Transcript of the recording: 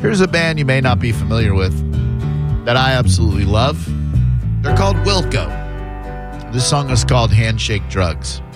Here's a band you may not be familiar with that I absolutely love. They're called Wilco. This song is called Handshake Drugs.